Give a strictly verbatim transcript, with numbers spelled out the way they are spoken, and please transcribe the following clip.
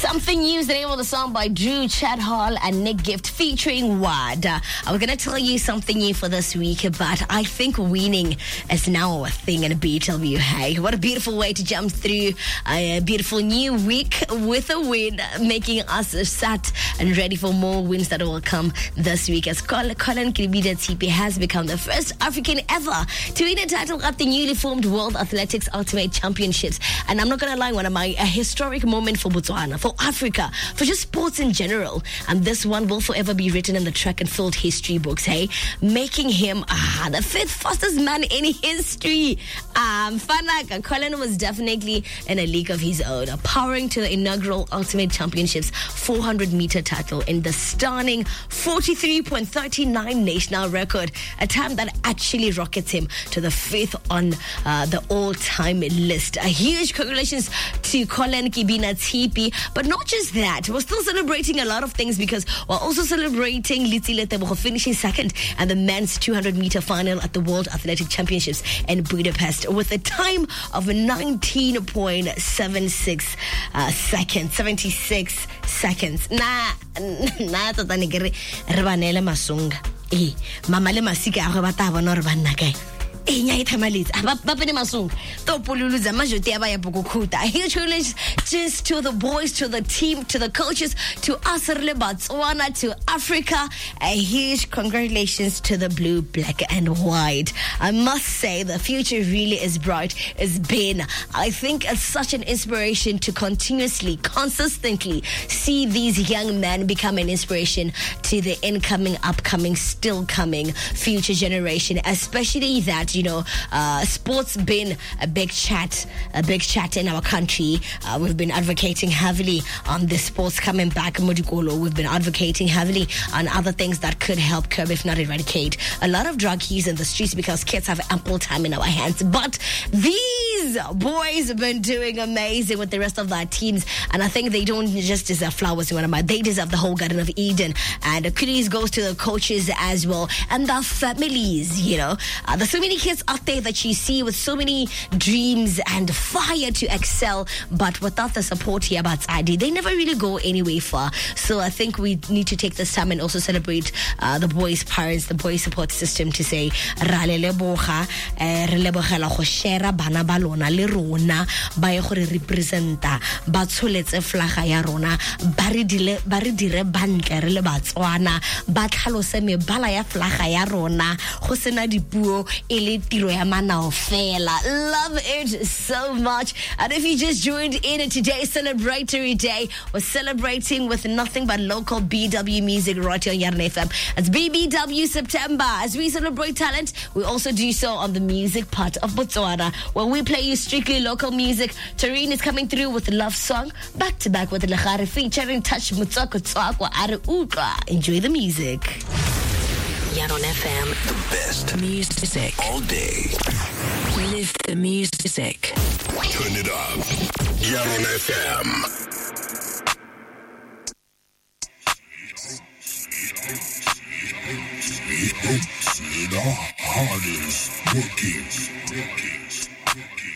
Something New is the name of the song by Drew Chadhall and Nick Gift featuring Wad. Uh, I'm going to tell you something new for this week, but I think winning is now a thing in B W. Hey, what a beautiful way to jump through a beautiful new week with a win, making us set and ready for more wins that will come this week as Colin Kibida-Tsipi has become the first African ever to win a title at the newly formed World Athletics Ultimate Championships. And I'm not going to lie, one of my a historic moment for Botswana, for Africa, for just sports in general. And this one will forever be written in the track and field history books, hey? Making him ah, the fifth fastest man in history. Um, Fanaka, Colin was definitely in a league of his own, powering to the inaugural Ultimate Championships four hundred meter title in the stunning forty-three point three nine national record, a time that actually rockets him to the fifth on uh, the all-time list. A huge congratulations to Colin Kibida-Tsipi, but not just that, we're still celebrating a lot of things because we're also celebrating Litsile Tebogo finishing second at the men's two hundred meter final at the World Athletic Championships in Budapest with a time of nineteen point seven six uh, seconds, seventy-six seconds. Na na tota ne ke re re banele masunga eh mama le masika a go bata bona re banna kae enya ithamalitsa ba pene masung to poluluza majoti aba ya bokukhuta. Huge congratulations to the boys, to the team, to the coaches, to us Botswana, to Africa. A huge congratulations to the blue, black and white. I must say the future really is bright. It's been, I think, it's such an inspiration to continuously, consistently see these young men become an inspiration to the incoming, upcoming, still coming future generation, especially that, you know, uh, sports been a big chat, a big chat in our country. Uh, we've been advocating heavily on the sports coming back, Modikolo. We've been advocating heavily on other things that could help curb, if not eradicate, a lot of drug use in the streets because kids have ample time in our hands. But these boys have been doing amazing with the rest of their teams, and I think they don't just deserve flowers, they deserve the whole Garden of Eden. And kudos goes to the coaches as well and their families. You know, uh, there's so many kids out there that you see with so many dreams and fire to excel, but without the support here about I D, they never really go anywhere far. So I think we need to take this time and also celebrate uh, the boys' parents, the boys' support system, to say ra le leboga re lebogela go share bana ba lona le rona ba ye gore representa ba tsholetse flaga ya rona ba re dire ba re dire bantle re le Batswana ba tlhalose mebala ya flaga ya rona go sena dipuo ele tiro ya manao fela. Love it so much. And if you just joined in today's celebratory day, we're celebrating with nothing but local B W music right here on Yarn F M. It's B B W September. As we celebrate talent, we also do so on the music part of Botswana, where we play you strictly local music. Tareen is coming through with a love song, back to back with Lechare featuring Touch Mutsako Tsakwa Are Uka. Enjoy the music. Yaron F M, the best music all day. Live the music. Turn it up. Yaron F M. The hardest working.